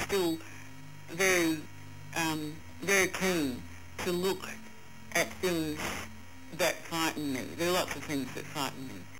still very, very keen to look at things that frighten me. There are lots of things that frighten me.